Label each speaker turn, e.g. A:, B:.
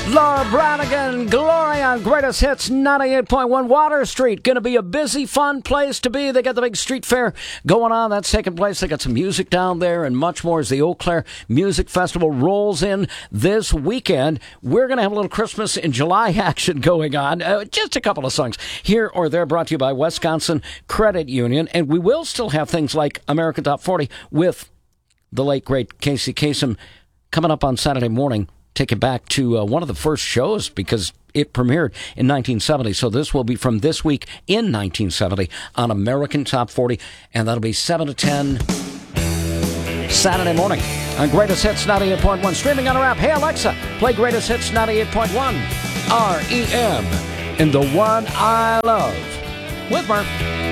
A: Laura Branigan, Gloria on Greatest Hits 98.1. Water Street, going to be a busy, fun place to be. They got the big street fair going on. That's taking place. They got some music down there and much more as the Eau Claire Music Festival rolls in this weekend. We're going to have a little Christmas in July action going on. Just a couple of songs here or there brought to you by Wisconsin Credit Union. And we will still have things like American Top 40 with the late, great Casey Kasem coming up on Saturday morning. Take it back to one of the first shows because it premiered in 1970. So this will be from this week in 1970 on American Top 40. And that'll be 7 to 10 Saturday morning on Greatest Hits 98.1. Streaming on our app. Hey, Alexa, play Greatest Hits 98.1. REM in the one I love. With Mark.